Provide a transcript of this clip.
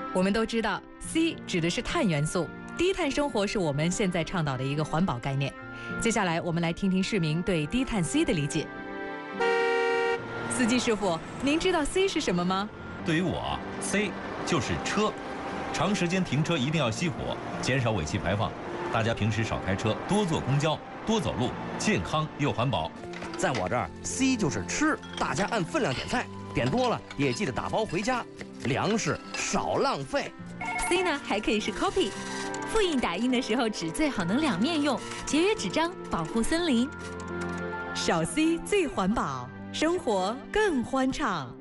我们都知道 C 指的是碳元素，低碳生活是我们现在倡导的一个环保概念。接下来我们来听听市民对低碳 C 的理解。司机师傅，您知道 C 是什么吗？ 对于我 ，C 就是车，长时间停车一定要熄火，减少尾气排放。大家平时少开车，多坐公交，多走路，健康又环保。 在我这儿 ，C 就是吃，大家按分量点菜，点多了也记得打包回家，粮食少浪费。 C 呢还可以是 copy， 复印打印的时候纸最好能两面用，节约纸张，保护森林。 少 C 最环保，生活更欢畅。